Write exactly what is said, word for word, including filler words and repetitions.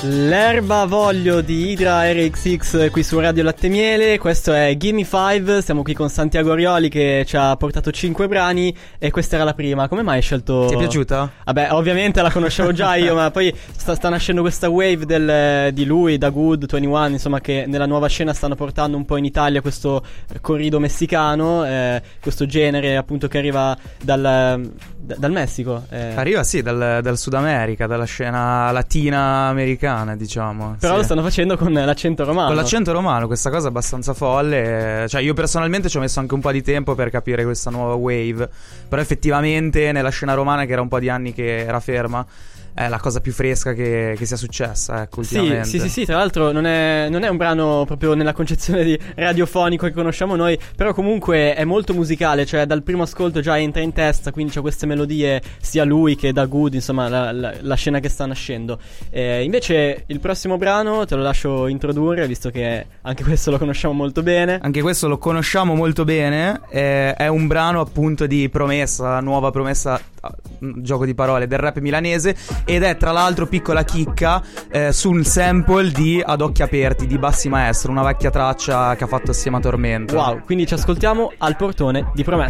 L'erba voglio di Hydra R X X qui su Radio Latte Miele. Questo è Gimme Five. Siamo qui con Santiago Orioli che ci ha portato cinque brani e questa era la prima. Come mai hai scelto? Ti è piaciuta? Vabbè, ovviamente la conoscevo già io, ma poi sta, sta nascendo questa wave del, di lui, da Good ventuno, insomma, che nella nuova scena stanno portando un po' in Italia questo corrido messicano, eh, questo genere appunto che arriva dal, d- dal Messico. Eh. Arriva sì, dal, dal Sud America, dalla scena latina americana, diciamo. Però sì. Lo stanno facendo con l'accento romano. Con l'accento romano, questa cosa è abbastanza folle. Cioè, io personalmente ci ho messo anche un po' di tempo per capire questa nuova wave. Però effettivamente nella scena romana, che era un po' di anni che era ferma, è la cosa più fresca che, che sia successa, ecco, ultimamente. Sì, sì, sì, sì, tra l'altro non è, non è un brano proprio nella concezione di radiofonico che conosciamo noi, però comunque è molto musicale, cioè dal primo ascolto già entra in testa, quindi c'ha queste melodie sia lui che da Good, insomma la, la, la scena che sta nascendo. Eh, invece il prossimo brano te lo lascio introdurre, visto che anche questo lo conosciamo molto bene. Anche questo lo conosciamo molto bene, eh, è un brano appunto di promessa, nuova promessa, gioco di parole, del rap milanese, ed è tra l'altro, piccola chicca, eh, su un sample di Ad occhi aperti di Bassi Maestro, una vecchia traccia che ha fatto assieme a Tormento. Wow, quindi ci ascoltiamo Al portone di promessa.